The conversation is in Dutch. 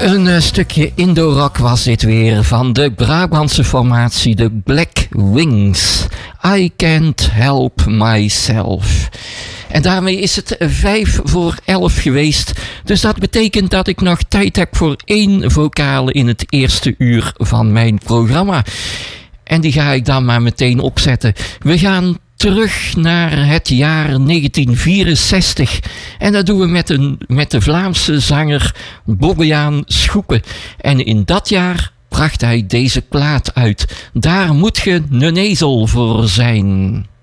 Een stukje Indo-rock was dit weer van de Brabantse formatie de Black Wings. I Can't Help Myself. En daarmee is het 11:05 geweest. Dus dat betekent dat ik nog tijd heb voor 1 vocale in het eerste uur van mijn programma. En die ga ik dan maar meteen opzetten. We gaan terug naar het jaar 1964. En dat doen we met de Vlaamse zanger Bobbejaan Schoepen. En in dat jaar bracht hij deze plaat uit. Daar moet je een ezel voor zijn.